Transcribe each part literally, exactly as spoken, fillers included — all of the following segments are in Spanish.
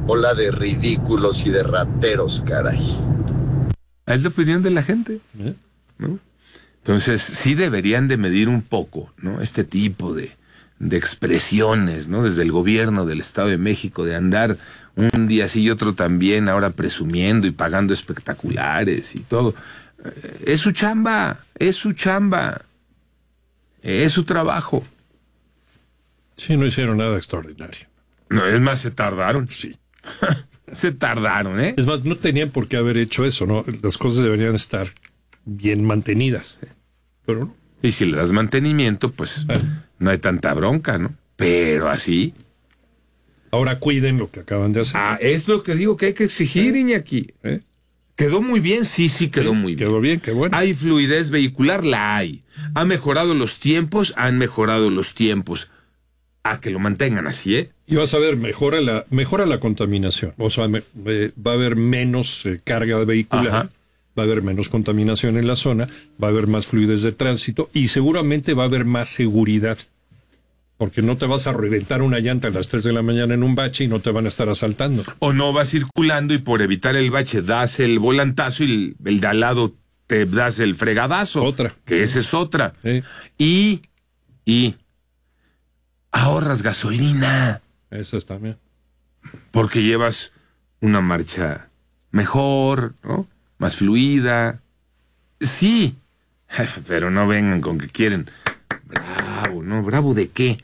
Bola de ridículos y de rateros, caray. Es la opinión de la gente, ¿no? Entonces, sí deberían de medir un poco, ¿no? Este tipo de, de expresiones, ¿no? Desde el gobierno del Estado de México, de andar un día sí y otro también, ahora presumiendo y pagando espectaculares y todo. Es su chamba, es su chamba, es su trabajo. Sí, no hicieron nada extraordinario. No, es más, se tardaron. Sí. Se tardaron, ¿eh? Es más, no tenían por qué haber hecho eso, ¿no? Las cosas deberían estar bien mantenidas. Pero no. Y si le das mantenimiento, pues Ah. no hay tanta bronca, ¿no? Pero así... Ahora cuiden lo que acaban de hacer. Ah, es lo que digo que hay que exigir, Iñaki. ¿Eh? ¿Quedó muy bien? Sí, sí, quedó Sí, muy bien. Quedó bien, qué bueno. ¿Hay fluidez vehicular? La hay. ¿Ha mejorado los tiempos? Han mejorado los tiempos. A que lo mantengan así, ¿eh? Y vas a ver, mejora la, mejora la contaminación. O sea, me, eh, va a haber menos eh, carga vehicular, Ajá. va a haber menos contaminación en la zona, va a haber más fluidez de tránsito y seguramente va a haber más seguridad. Porque no te vas a reventar una llanta a las tres de la mañana en un bache y no te van a estar asaltando. O no vas circulando y por evitar el bache das el volantazo y el, el de al lado te das el fregadazo. Otra. Que esa es otra. ¿Eh? Y, y, ahorras gasolina. Eso está bien. Porque llevas una marcha mejor, ¿no? Más fluida. Sí, pero no vengan con que quieren. Bravo, ¿no? ¿Bravo de qué?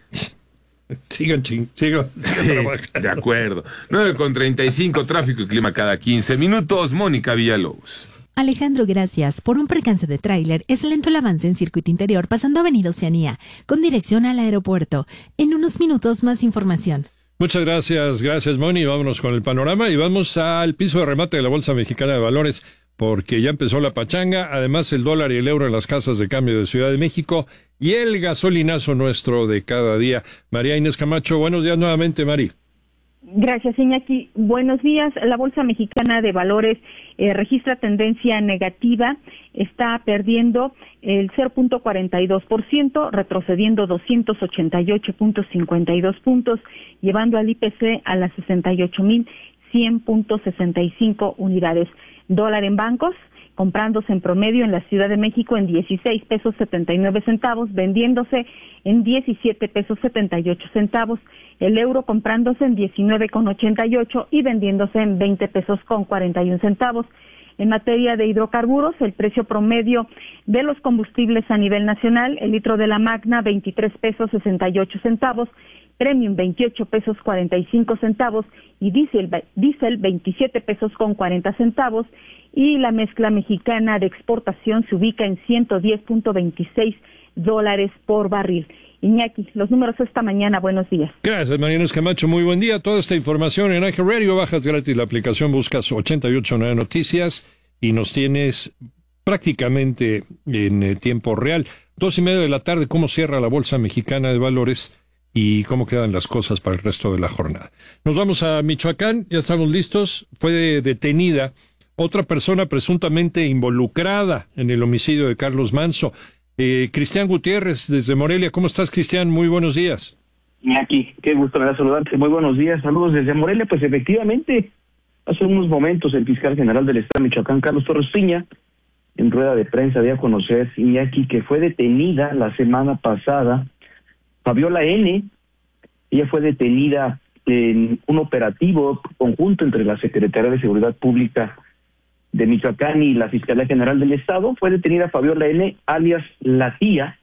Sigan, ching, sigan. Sí, de acuerdo. nueve con treinta y cinco, tráfico y clima cada quince minutos. Mónica Villalobos. Alejandro, gracias. Por un percance de tráiler, es lento el avance en circuito interior pasando Avenida Oceanía, con dirección al aeropuerto. En unos minutos, más información. Muchas gracias, gracias Moni. Vámonos con el panorama y vamos al piso de remate de la Bolsa Mexicana de Valores, porque ya empezó la pachanga. Además, el dólar y el euro en las casas de cambio de Ciudad de México y el gasolinazo nuestro de cada día. María Inés Camacho, buenos días nuevamente, Mari. Gracias, Iñaki. Buenos días. La Bolsa Mexicana de Valores eh, registra tendencia negativa, está perdiendo el cero punto cuarenta y dos por ciento, retrocediendo doscientos ochenta y ocho punto cincuenta y dos puntos, llevando al I P C a las sesenta y ocho mil cien punto sesenta y cinco unidades. Dólar en bancos, comprándose en promedio en la Ciudad de México en dieciséis pesos setenta y nueve centavos, vendiéndose en diecisiete pesos setenta y ocho centavos. El euro comprándose en diecinueve con ochenta y ocho y vendiéndose en veinte pesos con cuarenta y un centavos. En materia de hidrocarburos, el precio promedio de los combustibles a nivel nacional, el litro de la Magna veintitrés pesos sesenta y ocho centavos, Premium veintiocho pesos cuarenta y cinco centavos y diésel, diésel veintisiete pesos con cuarenta centavos, y la mezcla mexicana de exportación se ubica en ciento diez punto veintiséis dólares por barril. Iñaki, los números esta mañana, buenos días. Gracias, María Inés Camacho, muy buen día. Toda esta información en Ángel Radio, bajas gratis la aplicación, buscas ochenta y ocho nueve Noticias y nos tienes prácticamente en eh, tiempo real. Dos y media de la tarde, cómo cierra la Bolsa Mexicana de Valores y cómo quedan las cosas para el resto de la jornada. Nos vamos a Michoacán, ya estamos listos. Fue detenida otra persona presuntamente involucrada en el homicidio de Carlos Manzo. Eh, Cristian Gutiérrez, desde Morelia. ¿Cómo estás, Cristian? Muy buenos días. Iñaki, qué gusto me da saludarte. Muy buenos días, saludos desde Morelia. Pues efectivamente, hace unos momentos el fiscal general del Estado de Michoacán, Carlos Torres Piña, en rueda de prensa dio a conocer, Iñaki, que fue detenida la semana pasada Fabiola N. Ella fue detenida en un operativo conjunto entre la Secretaría de Seguridad Pública de Michoacán y la Fiscalía General del Estado. Fue detenida Fabiola N., alias La Tía.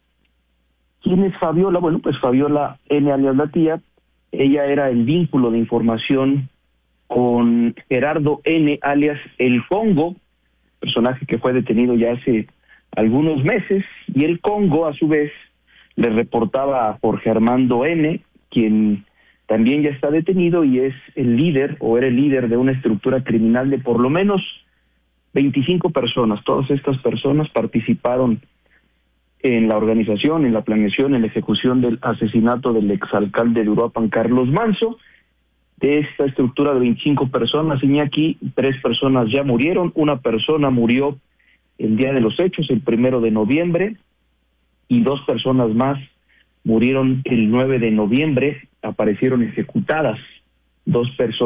¿Quién es Fabiola? Bueno, pues Fabiola N., alias La Tía, ella era el vínculo de información con Gerardo N., alias El Congo, personaje que fue detenido ya hace algunos meses, y el Congo, a su vez, le reportaba a Jorge Armando N., quien también ya está detenido y es el líder, o era el líder de una estructura criminal de por lo menos veinticinco personas. Todas estas personas participaron en la organización, en la planeación, en la ejecución del asesinato del exalcalde de Uruapan, Carlos Manzo. De esta estructura de veinticinco personas, Iñaki, tres personas ya murieron, una persona murió el día de los hechos, el primero de noviembre, y dos personas más murieron el nueve de noviembre, aparecieron ejecutadas, dos personas